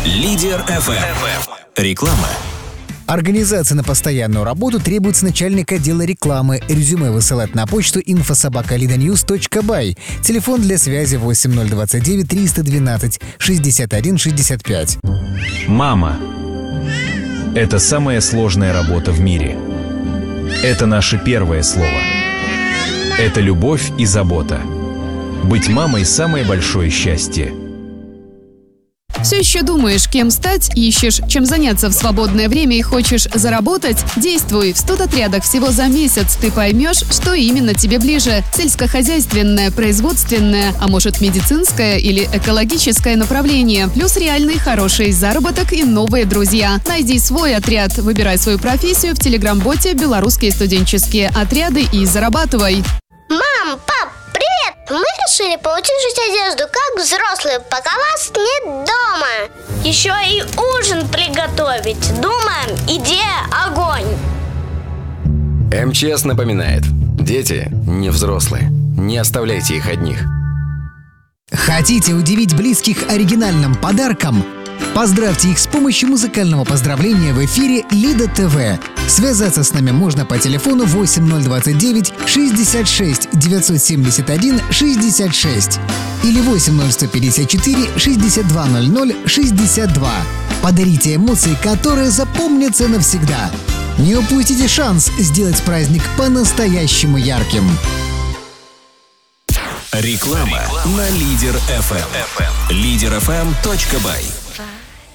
Лидер FM. Реклама. Организация на постоянную работу требует с начальника отдела рекламы. Резюме высылать на почту info@lidanews.by. Телефон для связи 8029 312 61 65. Мама. Это самая сложная работа в мире. Это наше первое слово. Это любовь и забота. Быть мамой – самое большое счастье. Все еще думаешь, кем стать, ищешь, чем заняться в свободное время и хочешь заработать? Действуй! В студотрядах всего за месяц ты поймешь, что именно тебе ближе. Сельскохозяйственное, производственное, а может медицинское или экологическое направление. Плюс реальный хороший заработок и новые друзья. Найди свой отряд, выбирай свою профессию в телеграм-боте «Белорусские студенческие отряды» и зарабатывай. Мам, пап, привет! Мы решили получить одежду как взрослые, пока вас нет дома. Еще и ужин приготовить. Думаем, идея огонь. МЧС напоминает: дети не взрослые. Не оставляйте их одних. Хотите удивить близких оригинальным подарком? Поздравьте их с помощью музыкального поздравления в эфире Лида ТВ. Связаться с нами можно по телефону 8029 66 971 66 или 8154 6200 62. Подарите эмоции, которые запомнятся навсегда. Не упустите шанс сделать праздник по-настоящему ярким. Реклама на Лидер FM. Лидерfm.by.